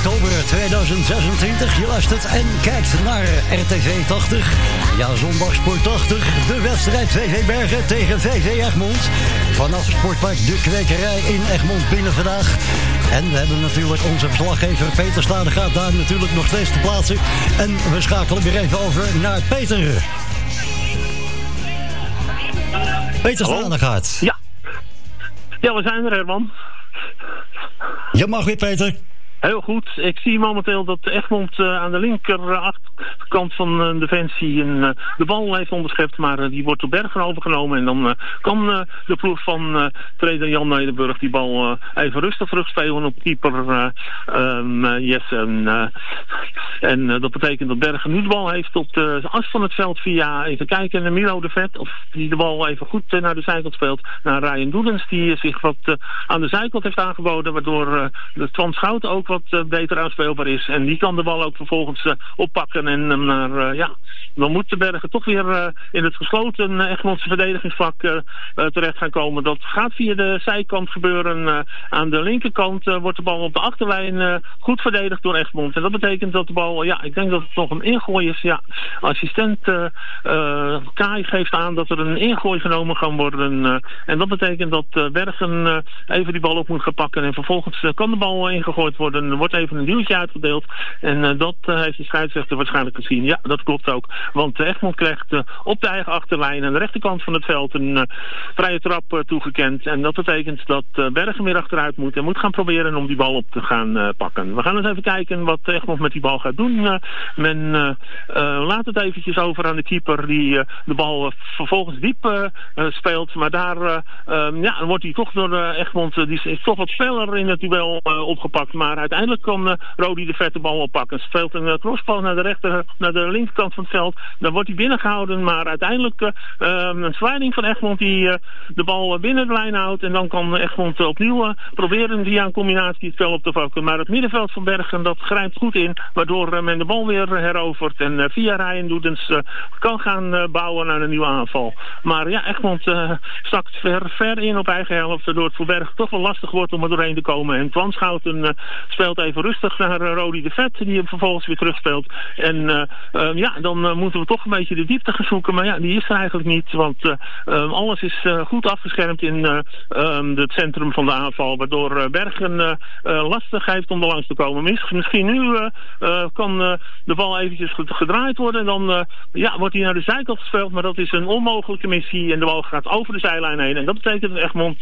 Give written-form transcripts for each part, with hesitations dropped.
oktober 2026. Je luistert en kijkt naar RTV 80. Ja, Zondagsport 80. De wedstrijd VV Bergen tegen VV Egmond. Vanaf Sportpark De Kwekerij in Egmond binnen vandaag. En we hebben natuurlijk onze verslaggever Peter Stadegaard daar natuurlijk nog steeds te plaatsen. En we schakelen weer even over naar Peter. Peter Stadegaard. Ja. Ja, we zijn er, Herman. Je mag weer, Peter. Heel goed. Ik zie momenteel dat Egmond aan de linkerachterkant van Defensie de bal heeft onderschept, maar die wordt door Bergen overgenomen. En dan kan de ploeg van trainer Jan Nederburg die bal even rustig terugspelen op keeper Jesse. En dat betekent dat Bergen nu de bal heeft op de as van het veld via, even kijken, naar Milo de Vet, of die de bal even goed naar de zijkant speelt. Naar Ryan Doedens, die zich wat aan de zijkant heeft aangeboden, waardoor de Twan Schouten ook wat beter aanspeelbaar is. En die kan de bal ook vervolgens oppakken. En dan moet de Bergen toch weer in het gesloten Egmondse verdedigingsvak terecht gaan komen. Dat gaat via de zijkant gebeuren. Aan de linkerkant wordt de bal op de achterlijn goed verdedigd door Egmond. En dat betekent dat de bal, ik denk dat het nog een ingooi is. Ja, assistent Kai geeft aan dat er een ingooi genomen kan worden. En dat betekent dat Bergen even die bal op moet gaan pakken. En vervolgens kan de bal ingegooid worden. Er wordt even een duwtje uitgedeeld. En dat heeft de scheidsrechter waarschijnlijk gezien. Ja, dat klopt ook. Want Egmond krijgt op de eigen achterlijn aan de rechterkant van het veld een vrije trap toegekend. En dat betekent dat Bergen weer achteruit moet en moet gaan proberen om die bal op te gaan pakken. We gaan eens even kijken wat Egmond met die bal gaat doen. Men laat het eventjes over aan de keeper die de bal vervolgens diep speelt. Maar daar dan wordt hij toch door Egmond, die is toch wat sneller in het duel opgepakt. Maar uiteindelijk kan Rodi de Vet de bal oppakken. Speelt een crossbal naar de linkerkant van het veld. Dan wordt hij binnengehouden. Maar uiteindelijk een sliding van Egmond die de bal binnen de lijn houdt. En dan kan Egmond opnieuw proberen via een combinatie het spel op te vakken. Maar het middenveld van Bergen dat grijpt goed in. Waardoor men de bal weer herovert. En via Ryan Doedens kan gaan bouwen aan een nieuwe aanval. Maar ja, Egmond zakt ver in op eigen helft. Waardoor het voor Bergen toch wel lastig wordt om er doorheen te komen. En Twan Schouten speelt even rustig naar Rodi de Vet, die hem vervolgens weer terugspeelt. En dan moeten we toch een beetje de diepte gaan zoeken. Maar ja, die is er eigenlijk niet. Want alles is goed afgeschermd in het centrum van de aanval. Waardoor Bergen lastig heeft om er langs te komen. Misschien nu kan de bal eventjes gedraaid worden. En dan wordt hij naar de zijkant gespeeld. Maar dat is een onmogelijke missie. En de bal gaat over de zijlijn heen. En dat betekent dat Egmond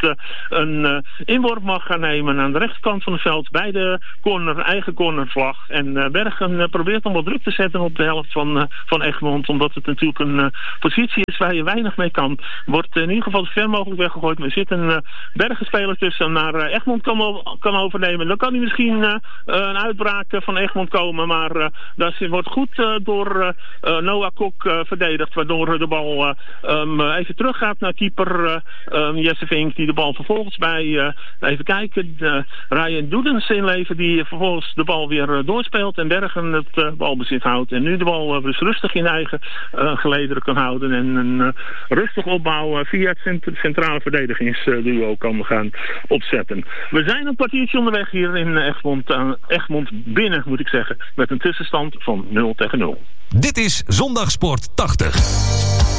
een inworp mag gaan nemen aan de rechterkant van het veld. Bij de eigen cornervlag. En Bergen probeert om wat druk te zetten op de helft van Egmond. Omdat het natuurlijk een positie is waar je weinig mee kan. Wordt in ieder geval zo ver mogelijk weggegooid. Maar er zit een Bergen-speler tussen naar Egmond kan overnemen. Dan kan hij misschien een uitbraak van Egmond komen. Maar dat wordt goed door Noah Kok verdedigd. Waardoor de bal even terug gaat naar keeper Jesse Vink. Die de bal vervolgens bij, even kijken, Ryan Doedens inlevert. Die vervolgens de bal weer doorspeelt. En Bergen het balbezit houdt. En nu de bal dus rustig in eigen gelederen kan houden. En een rustig opbouw via het centrale verdedigingsduo kan gaan opzetten. We zijn een kwartiertje onderweg hier in Egmond binnen, moet ik zeggen. Met een tussenstand van 0-0. Dit is Zondagsport 80.